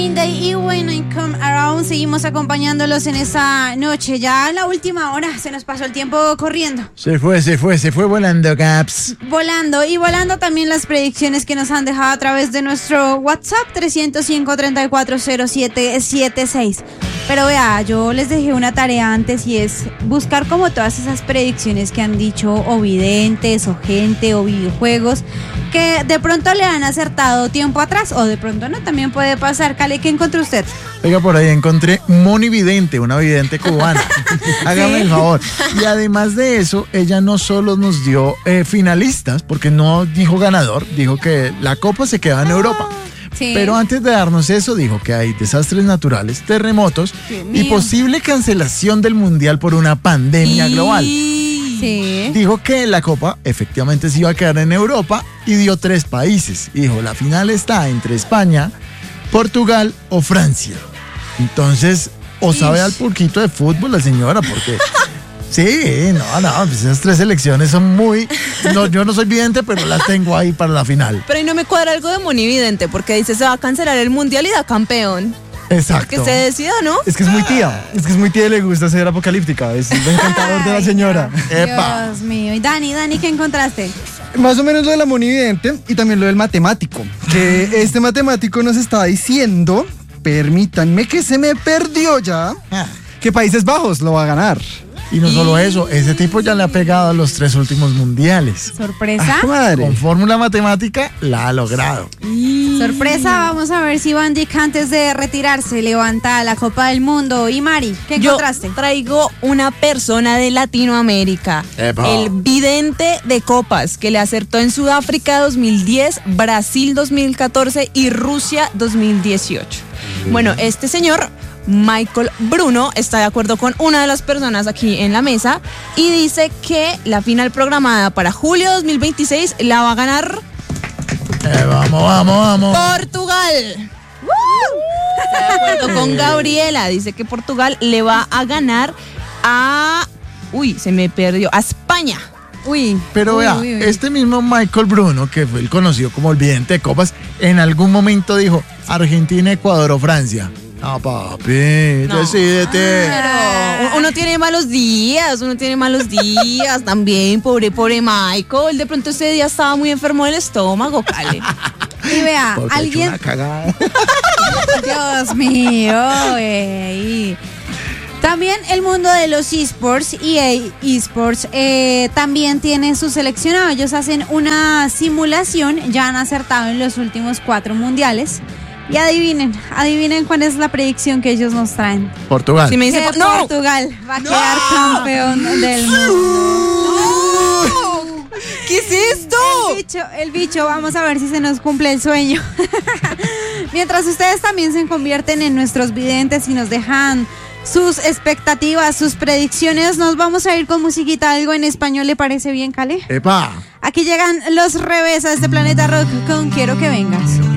Y When I Come Around, seguimos acompañándolos en esta noche. Ya a la última hora se nos pasó el tiempo corriendo. Se fue volando, Caps. Volando y volando también las predicciones que nos han dejado a través de nuestro WhatsApp 305-340776. Pero vea, yo les dejé una tarea antes y es buscar como todas esas predicciones que han dicho o videntes o gente o videojuegos que de pronto le han acertado tiempo atrás o de pronto no, también puede pasar. Cale, ¿qué encontró usted? Oiga, por ahí encontré Moni Vidente, una vidente cubana. Hágame el favor. Y además de eso, ella no solo nos dio finalistas, porque no dijo ganador, dijo que la copa se quedaba en Europa. Sí. Pero antes de darnos eso, dijo que hay desastres naturales, terremotos y posible cancelación del mundial por una pandemia global. Sí. Dijo que la copa efectivamente se iba a quedar en Europa y dio 3 países. Dijo, la final está entre España, Portugal o Francia. Entonces, o sabe al poquito de fútbol la señora, porque... Sí, pues esas 3 selecciones son muy... No, yo no soy vidente, pero las tengo ahí para la final. Pero ahí no me cuadra algo de Moni Vidente, porque dice se va a cancelar el mundial y da campeón. Exacto. Que se decida, ¿no? Es que es muy tía y le gusta ser apocalíptica. Es el encantador de la señora. Epa. Dios mío. Y Dani, ¿qué encontraste? Más o menos lo de la monividente y también lo del matemático. Que este matemático nos está diciendo, permítanme que se me perdió ya, que Países Bajos lo va a ganar. Y no solo eso, ese tipo ya le ha pegado a los 3 últimos mundiales. ¿Sorpresa? Madre. Con fórmula matemática la ha logrado. Sorpresa, vamos a ver si Van Dijk antes de retirarse levanta la Copa del Mundo. Y Mari, ¿qué encontraste? Yo traigo una persona de Latinoamérica, Epa. el vidente de copas, que le acertó en Sudáfrica 2010, Brasil 2014 y Rusia 2018. Bueno, este señor... Michael Bruno está de acuerdo con una de las personas aquí en la mesa y dice que la final programada para julio 2026 la va a ganar Vamos. Portugal. Está de acuerdo con Gabriela, dice que Portugal le va a ganar a... Uy, se me perdió, a España. Pero vea, este mismo Michael Bruno, que fue el conocido como el vidente de copas, en algún momento dijo Argentina, Ecuador o Francia. No, papi, decídete. Pero uno tiene malos días también, pobre Michael. De pronto ese día estaba muy enfermo del estómago, Cale. Y vea, Porque alguien... una cagada. Dios mío, ey. También el mundo de los esports, EA Esports, también tiene su seleccionado. Ellos hacen una simulación, ya han acertado en los últimos 4 mundiales. Y adivinen cuál es la predicción que ellos nos traen. Portugal. Si me dice Portugal va a quedar campeón del mundo. ¿Qué es esto? El bicho, vamos a ver si se nos cumple el sueño. Mientras ustedes también se convierten en nuestros videntes y nos dejan sus expectativas, sus predicciones, nos vamos a ir con musiquita, algo en español. ¿Le parece bien, Cale? Epa. Aquí llegan los Revés a este Planeta Rock con Quiero que vengas.